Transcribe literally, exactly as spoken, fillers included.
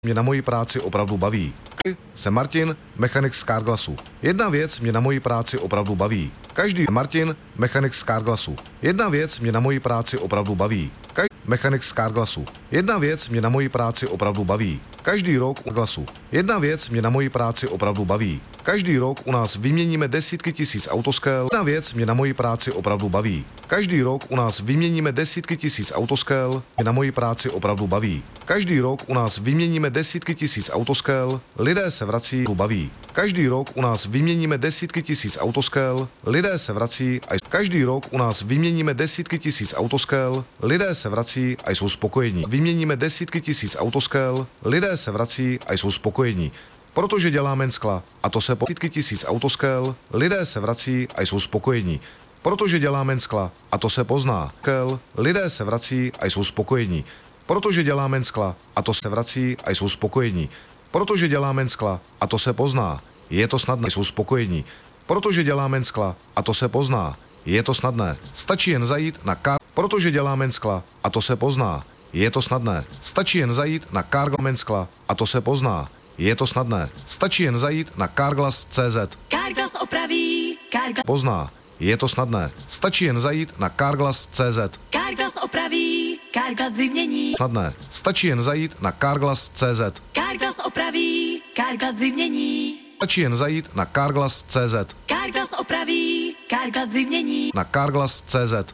Mě na mojí práci opravdu baví. Jsem Martin, mechanik z Carglassu. Jedna věc mě na mojí práci opravdu baví. Každý Martin, mechanik z Carglassu. Jedna věc mě na mojí práci opravdu baví. Každý mechanik z Carglassu. Jedna věc mě na mojí práci opravdu baví. Každý rok u Carglassu. Jedna věc mě na mojí práci opravdu baví. Každý rok u nás vyměníme desítky tisíc autoskel. Jedna věc mě na mojí práci opravdu baví. Každý rok u nás vyměníme desítky tisíc autoskel. Mě na mojí práci opravdu baví. Každý rok u nás vyměníme desítky tisíc autoskel. Lidé se vrací, baví. Každý rok u nás vyměníme desítky tisíc autoskel. Lidé se vrací a každý rok u nás vyměníme desítky tisíc autoskel. Lidé se vrací a jsou spokojení. Vyměníme desítky tisíc autoskel. Lidé se vrací a jsou spokojení. Protože děláme skla a to se po desítky tisíc autoskel. Lidé se vrací a jsou spokojení. Protože děláme skla a to se pozná. Lidé se vrací a jsou spokojení. Protože děláme skla a to se vrací a jsou spokojení. Protože děláme skla a to se pozná. Je to snadné, jsou spokojení. Protože děláme skla a to se pozná. Je to snadné. Stačí jen zajít na kar... Protože děláme skla a to se pozná. Je to snadné. Stačí jen zajít na Carglass skla a to se pozná. Je to snadné. Stačí jen zajít na Carglass tečka cé zet. Carglass opraví. Carglass Pozná. Je to snadné. Stačí jen zajít na Carglass tečka cé zet. Carglass opraví. Carglass vymění. Snadné. Stačí jen zajít na Carglass tečka cé zet. Carglass opraví. Carglass vymění. Stačí jen zajít na Carglass tečka cé zet. Carglass opraví. Carglass vymění. Na Carglass tečka cé zet.